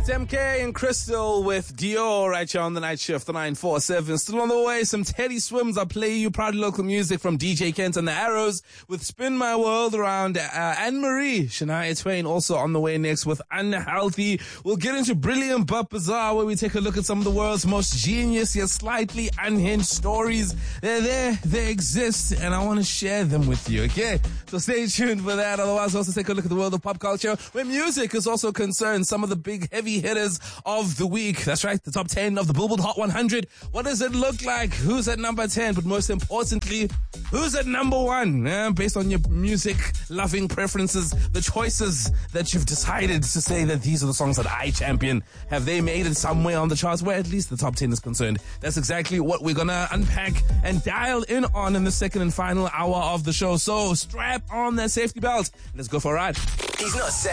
It's MK and Crystal with Dior right here on the night shift, the 947. Still on the way, some Teddy Swims. I'll play you proud local music from DJ Kent and the Arrows with Spin My World around Anne-Marie. Shania Twain also on the way next with Unhealthy. We'll get into Brilliant but Bizarre, where we take a look at some of the world's most genius yet slightly unhinged stories. They're there, they exist, and I want to share them with you, okay? So stay tuned for that. Otherwise, also take a look at the world of pop culture, where music is also concerned. Some of the big heavy hitters of the week. That's right, the top 10 of the Billboard Hot 100. What does it look like? Who's at number 10? But most importantly, who's at number 1? Based on your music loving preferences, the choices that you've decided to say that these are the songs that I champion. Have they made it somewhere on the charts where at least the top 10 is concerned? That's exactly what we're gonna unpack and dial in on in the second and final hour of the show. So strap on that safety belt. Let's go for a ride. He's not